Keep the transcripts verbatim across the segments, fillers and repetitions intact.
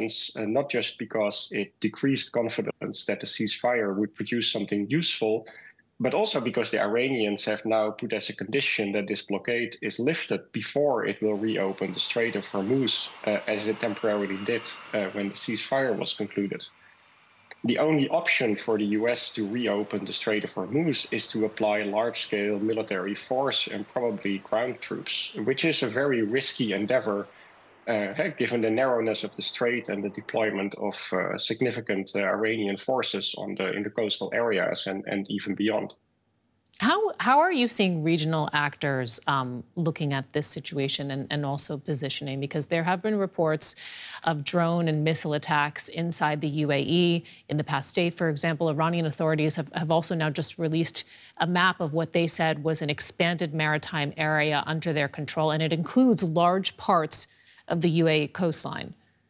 sense, uh, not just because it decreased confidence that the ceasefire would produce something useful, but also because the Iranians have now put as a condition that this blockade is lifted before it will reopen the Strait of Hormuz, uh, as it temporarily did uh, when the ceasefire was concluded. The only option for the U S to reopen the Strait of Hormuz is to apply large-scale military force and probably ground troops, which is a very risky endeavor, uh, given the narrowness of the strait and the deployment of uh, significant uh, Iranian forces on the, in the coastal areas and, and even beyond. How, how are you seeing regional actors um, looking at this situation and, and also positioning? Because there have been reports of drone and missile attacks inside the U A E. In the past day, for example, Iranian authorities have, have also now just released a map of what they said was an expanded maritime area under their control, and it includes large parts of the U A E coastline.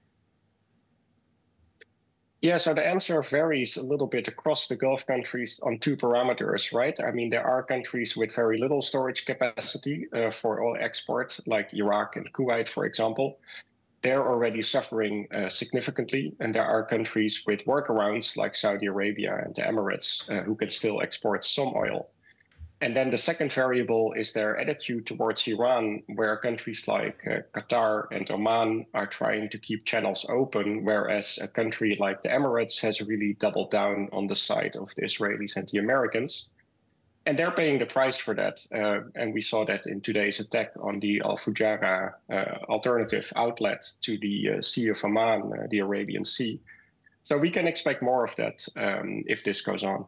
Yeah, so the answer varies a little bit across the Gulf countries on two parameters, right? I mean, there are countries with very little storage capacity uh, for oil export, like Iraq and Kuwait, for example. They're already suffering uh, significantly. And there are countries with workarounds, like Saudi Arabia and the Emirates, uh, who can still export some oil. And then the second variable is their attitude towards Iran, where countries like uh, Qatar and Oman are trying to keep channels open, whereas a country like the Emirates has really doubled down on the side of the Israelis and the Americans. And they're paying the price for that. Uh, and we saw that in today's attack on the Al Fujara uh, alternative outlet to the uh, Sea of Oman, uh, the Arabian Sea. So we can expect more of that um, if this goes on.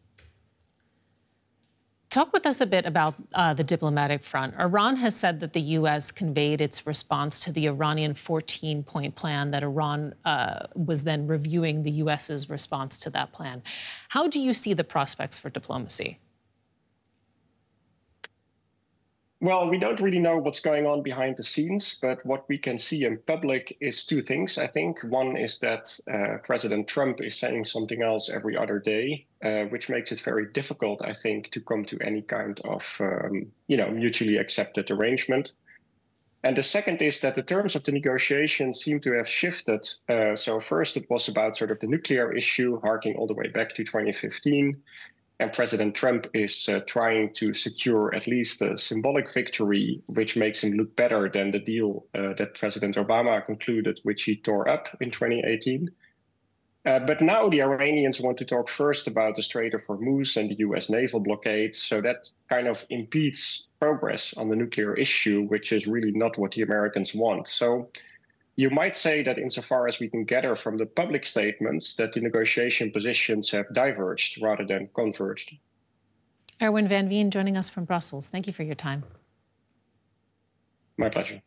Talk with us a bit about uh, the diplomatic front. Iran has said that the U S conveyed its response to the Iranian fourteen-point plan, that Iran uh, was then reviewing the U S's response to that plan. How do you see the prospects for diplomacy? Well, we don't really know what's going on behind the scenes, but what we can see in public is two things, I think. One is that uh, President Trump is saying something else every other day, uh, which makes it very difficult, I think, to come to any kind of, um, you know, mutually accepted arrangement. And the second is that the terms of the negotiations seem to have shifted. Uh, so first, it was about sort of the nuclear issue, harking all the way back to twenty fifteen. And President Trump is uh, trying to secure at least a symbolic victory, which makes him look better than the deal uh, that President Obama concluded, which he tore up in twenty eighteen. Uh, but now the Iranians want to talk first about the Strait of Hormuz and the U S naval blockade. So that kind of impedes progress on the nuclear issue, which is really not what the Americans want. So you might say that insofar as we can gather from the public statements, that the negotiation positions have diverged rather than converged. Erwin van Veen joining us from Brussels. Thank you for your time. My pleasure.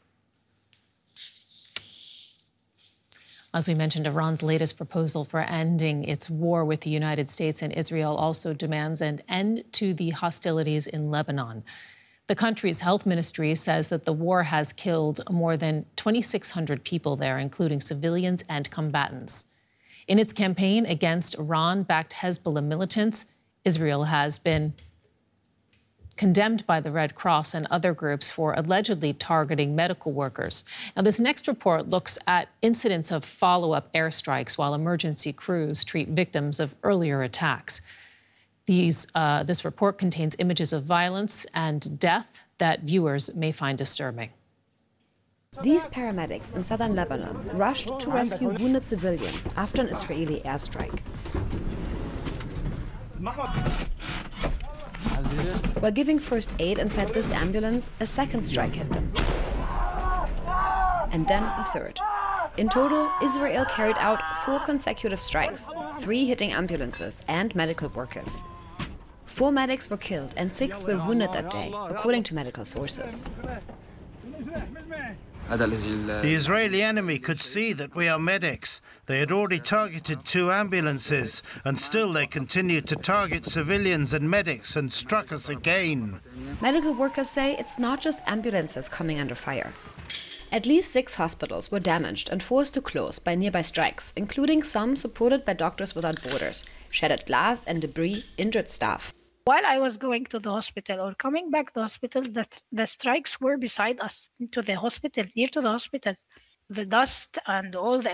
As we mentioned, Iran's latest proposal for ending its war with the United States and Israel also demands an end to the hostilities in Lebanon. The country's health ministry says that the war has killed more than twenty-six hundred people there, including civilians and combatants. In its campaign against Iran-backed Hezbollah militants, Israel has been condemned by the Red Cross and other groups for allegedly targeting medical workers. Now, this next report looks at incidents of follow-up airstrikes while emergency crews treat victims of earlier attacks. These, uh, this report contains images of violence and death that viewers may find disturbing. These paramedics in southern Lebanon rushed to rescue wounded civilians after an Israeli airstrike. While giving first aid inside this ambulance, a second strike hit them. And then a third. In total, Israel carried out four consecutive strikes, three hitting ambulances and medical workers. Four medics were killed and six were wounded that day, according to medical sources. The Israeli enemy could see that we are medics. They had already targeted two ambulances, and still they continued to target civilians and medics and struck us again. Medical workers say it's not just ambulances coming under fire. At least six hospitals were damaged and forced to close by nearby strikes, including some supported by Doctors Without Borders. Shattered glass and debris injured staff. While I was going to the hospital or coming back to the hospital, the, the strikes were beside us, to the hospital, near to the hospital. The dust and all the